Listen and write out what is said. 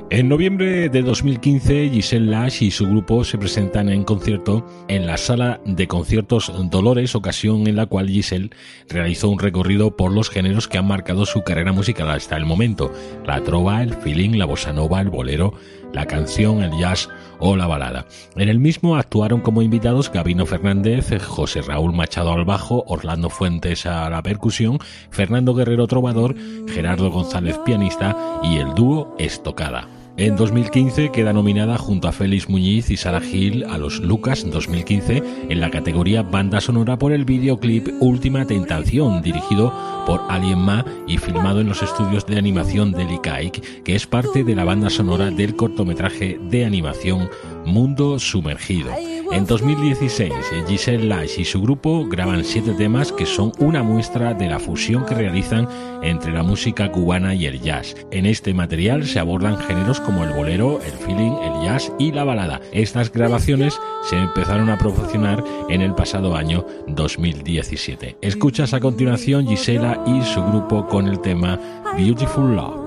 En noviembre de 2015, Giselle Lash y su grupo se presentan en concierto en la Sala de Conciertos Dolores, ocasión en la cual Giselle realizó un recorrido por los géneros que han marcado su carrera musical hasta el momento: la trova, el feeling, la bossa nova, el bolero, la canción, el jazz o la balada. En el mismo actuaron como invitados Gabino Fernández, José Raúl Machado al bajo, Orlando Fuentes a la percusión, Fernando Guerrero trovador, Gerardo González pianista y el dúo Estocada. En 2015 queda nominada junto a Félix Muñiz y Sara Gil a los Lucas 2015 en la categoría Banda Sonora por el videoclip Última Tentación, dirigido por Alien Ma y filmado en los estudios de animación de Likaik, que es parte de la banda sonora del cortometraje de animación Mundo Sumergido. En 2016, Giselle Lash y su grupo graban 7 temas que son una muestra de la fusión que realizan entre la música cubana y el jazz. En este material se abordan géneros como el bolero, el feeling, el jazz y la balada. Estas grabaciones se empezaron a promocionar en el pasado año 2017. Escuchas a continuación Gisela y su grupo con el tema Beautiful Love.